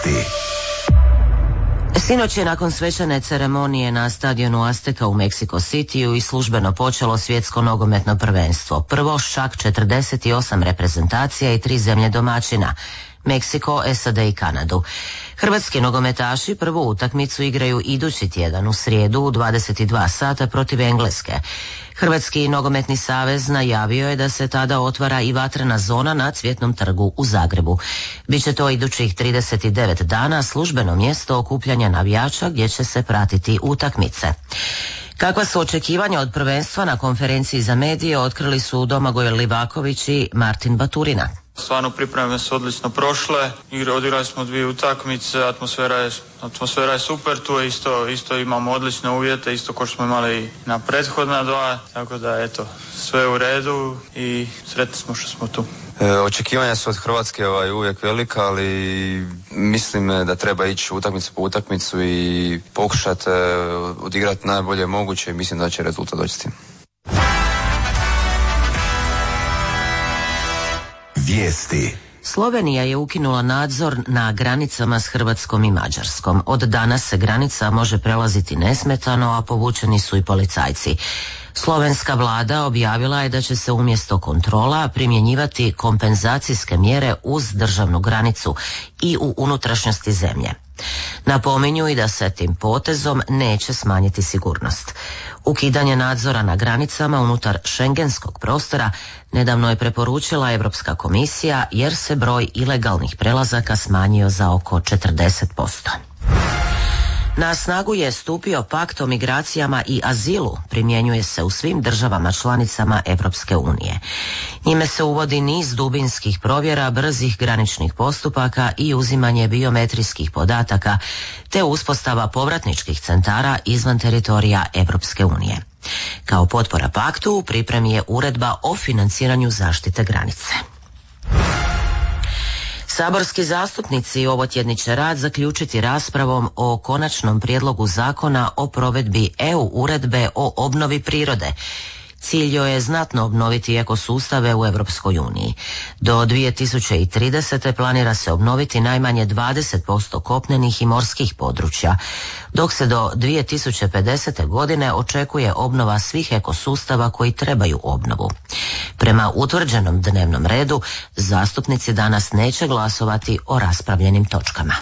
Sinoć je nakon svečane ceremonije na stadionu Azteka u Mexico Cityu i službeno počelo svjetsko nogometno prvenstvo. Prvo čak 48 reprezentacija i 3 zemlje domaćina, Meksiko, SAD i Kanadu. Hrvatski nogometaši prvu utakmicu igraju idući tjedan u srijedu u 22 sata protiv Engleske. Hrvatski nogometni savez najavio je da se tada otvara i vatrena zona na Cvjetnom trgu u Zagrebu. Biće to idućih 39 dana službeno mjesto okupljanja navijača gdje će se pratiti utakmice. Kakva su očekivanja od prvenstva na konferenciji za medije otkrili su Domagoj Livaković i Martin Baturina. Stvarno pripreme su odlično prošle, odigrali smo 2 utakmice, atmosfera je super, tu je isto imamo odlične uvjete, isto kao što smo imali na prethodna 2, tako da eto, sve u redu i sretni smo što smo tu. Očekivanja su od Hrvatske uvijek velika, ali mislim da treba ići utakmicu po utakmicu i pokušati odigrati najbolje moguće i mislim da će rezultat doći s tim. Vijesti. Slovenija je ukinula nadzor na granicama s Hrvatskom i Mađarskom. Od danas se granica može prelaziti nesmetano, a povučeni su i policajci. Slovenska vlada objavila je da će se umjesto kontrola primjenjivati kompenzacijske mjere uz državnu granicu i u unutrašnjosti zemlje. Napominju i da se tim potezom neće smanjiti sigurnost. Ukidanje nadzora na granicama unutar šengenskog prostora nedavno je preporučila Europska komisija jer se broj ilegalnih prelazaka smanjio za oko 40%. Na snagu je stupio pakt o migracijama i azilu, primjenjuje se u svim državama članicama Europske unije. Njime se uvodi niz dubinskih provjera, brzih graničnih postupaka i uzimanje biometrijskih podataka, te uspostava povratničkih centara izvan teritorija Europske unije. Kao potpora paktu u pripremi je uredba o financiranju zaštite granice. Saborski zastupnici ovotjedni će rad zaključiti raspravom o konačnom prijedlogu zakona o provedbi EU uredbe o obnovi prirode. Cilj joj je znatno obnoviti ekosustave u Europskoj uniji. Do 2030. planira se obnoviti najmanje 20% kopnenih i morskih područja, dok se do 2050. godine očekuje obnova svih ekosustava koji trebaju obnovu. Prema utvrđenom dnevnom redu, zastupnici danas neće glasovati o raspravljenim točkama.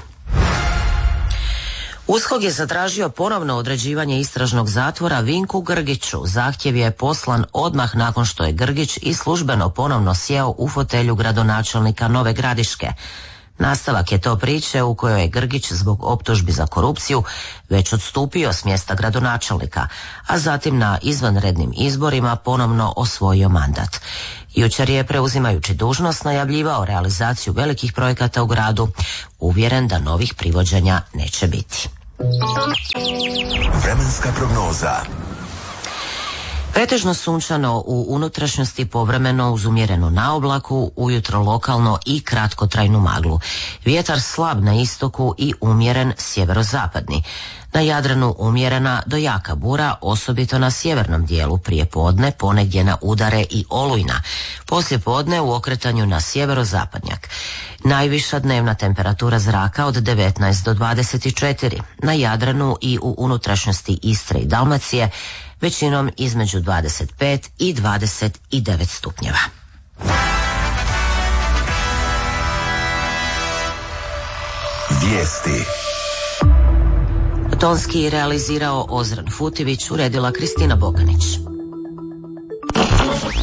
USKOK je zatražio ponovno određivanje istražnog zatvora Vinku Grgiću. Zahtjev je poslan odmah nakon što je Grgić i službeno ponovno sjeo u fotelju gradonačelnika Nove Gradiške. Nastavak je to priče u kojoj je Grgić zbog optužbi za korupciju već odstupio s mjesta gradonačelnika, a zatim na izvanrednim izborima ponovno osvojio mandat. Jučer je, preuzimajući dužnost, najavljivao realizaciju velikih projekata u gradu, uvjeren da novih privođenja neće biti. Vremenska prognoza. Pretežno sunčano u unutrašnjosti, povremeno uz umjerenu naoblaku, ujutro lokalno i kratkotrajnu maglu. Vjetar slab na istoku i umjeren sjeverozapadni. Na Jadranu umjerena do jaka bura, osobito na sjevernom dijelu, prije podne ponegdje na udare i olujna. Poslije podne u okretanju na sjeverozapadnjak. Najviša dnevna temperatura zraka od 19 do 24. Na Jadranu i u unutrašnjosti Istre i Dalmacije većinom između 25 i 29 stupnjeva. Vijesti. Tonski realizirao Ozran Futivić, uredila Kristina Boganić.